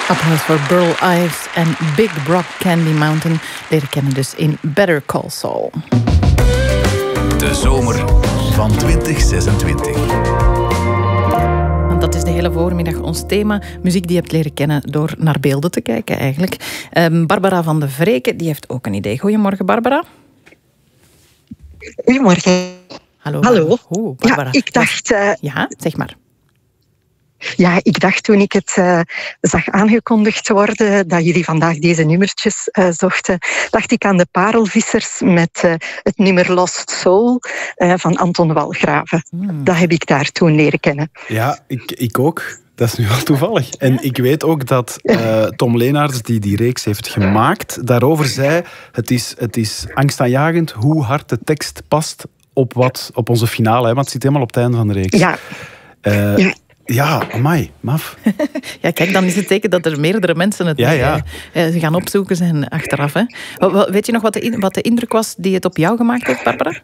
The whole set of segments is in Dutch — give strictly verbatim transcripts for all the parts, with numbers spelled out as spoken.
Applaus voor Burl Ives en Big Brock Candy Mountain. Leren kennen dus in Better Call Saul. De zomer van twintig zesentwintig. Want dat is de hele voormiddag ons thema. Muziek die je hebt leren kennen door naar beelden te kijken eigenlijk. Um, Barbara van de Vreken, die heeft ook een idee. Goedemorgen, Barbara. Goedemorgen. Hallo. Hallo. Oeh, Barbara. Ja, ik dacht... Uh, ja, zeg maar. Ja, ik dacht toen ik het uh, zag aangekondigd worden dat jullie vandaag deze nummertjes uh, zochten, dacht ik aan de Parelvissers met uh, het nummer Lost Soul uh, van Anton Walgraven. Hmm. Dat heb ik daar toen leren kennen. Ja, ik, ik ook. Dat is nu wel toevallig. En ik weet ook dat uh, Tom Leenaerts, die die reeks heeft gemaakt, daarover zei, het is, het is angstaanjagend hoe hard de tekst past op, wat, op onze finale. Hè, want het zit helemaal op het einde van de reeks. Ja. Uh, ja. Ja, amai, maf. Ja, kijk, dan is het teken dat er meerdere mensen het ja, ja. Uh, ze gaan opzoeken zijn achteraf. Hè. Weet je nog wat de, wat de indruk was die het op jou gemaakt heeft, Barbara?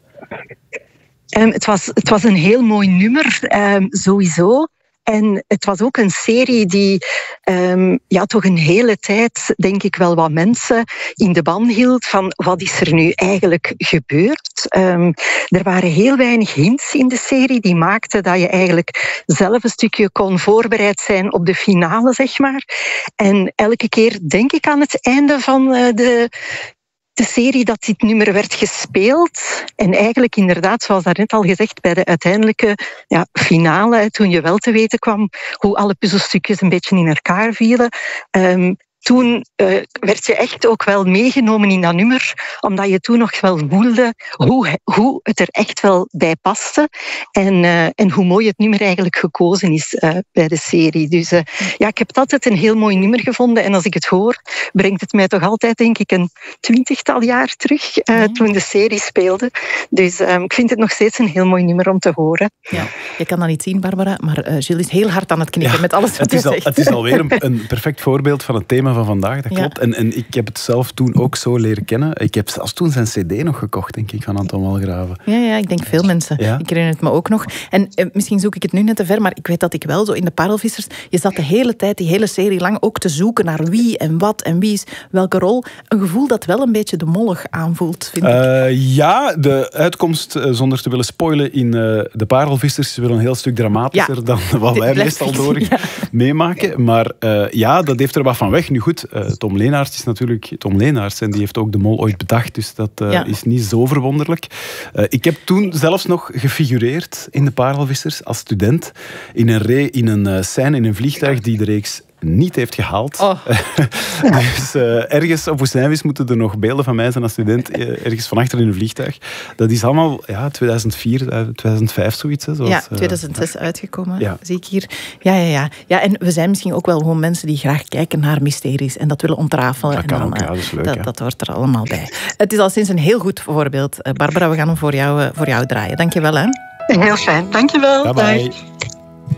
Um, het, was, het was een heel mooi nummer, um, sowieso. En het was ook een serie die um, ja, toch een hele tijd, denk ik wel, wat mensen in de ban hield van wat is er nu eigenlijk gebeurd. Um, er waren heel weinig hints in de serie die maakten dat je eigenlijk zelf een stukje kon voorbereid zijn op de finale, zeg maar. En elke keer denk ik aan het einde van uh, de... de serie dat dit nummer werd gespeeld. En eigenlijk inderdaad, zoals daarnet al gezegd, bij de uiteindelijke ja, finale, toen je wel te weten kwam hoe alle puzzelstukjes een beetje in elkaar vielen, um, toen uh, werd je echt ook wel meegenomen in dat nummer, omdat je toen nog wel voelde hoe, hoe het er echt wel bij paste en, uh, en hoe mooi het nummer eigenlijk gekozen is uh, bij de serie. Dus uh, ja, ik heb het altijd een heel mooi nummer gevonden en als ik het hoor, brengt het mij toch altijd, denk ik, een twintigtal jaar terug uh, mm. toen de serie speelde. Dus uh, ik vind het nog steeds een heel mooi nummer om te horen. Ja, je kan dat niet zien, Barbara, maar uh, Gilles is heel hard aan het knikken ja, met alles wat het is hij al, zegt. Het is alweer een, een perfect voorbeeld van het thema van vandaag, dat klopt. Ja. En, en ik heb het zelf toen ook zo leren kennen. Ik heb zelfs toen zijn cd nog gekocht, denk ik, van Anton Walgraven. Ja, ja, ik denk veel mensen. Ja. Ik herinner het me ook nog. En eh, misschien zoek ik het nu net te ver, maar ik weet dat ik wel zo in de Parelvissers, je zat de hele tijd, die hele serie lang, ook te zoeken naar wie en wat en wie is welke rol. Een gevoel dat wel een beetje de mollig aanvoelt, vind ik. Uh, ja, de uitkomst, uh, zonder te willen spoilen, in uh, de Parelvissers is wel een heel stuk dramatischer ja. dan wat wij meestal door ja. meemaken. Maar uh, ja, dat heeft er wat van weg. Nu goed, uh, Tom Leenaerts is natuurlijk Tom Leenaerts en die heeft ook de mol ooit bedacht, dus dat uh, ja. is niet zo verwonderlijk. Uh, ik heb toen zelfs nog gefigureerd in de Parelvissers als student in een, re- in een uh, scène in een vliegtuig die de reeks niet heeft gehaald. Oh. Dus uh, ergens op Woestijnvis moeten er nog beelden van mij zijn als student, uh, ergens van achter in een vliegtuig. Dat is allemaal ja, tweeduizend vier, tweeduizend vijf zoiets. Hè, zoals, ja, tweeduizend zes uh, uitgekomen, ja. zie ik hier. Ja, ja, ja. ja, en we zijn misschien ook wel gewoon mensen die graag kijken naar mysteries en dat willen ontrafelen. Dat kan en dan, ook, ja, dat is leuk. Dat, ja. dat hoort er allemaal bij. Het is al sinds een heel goed voorbeeld. Barbara, we gaan hem voor jou, voor jou draaien. Dank je wel, hè. Heel fijn, dank je wel. Bye bye.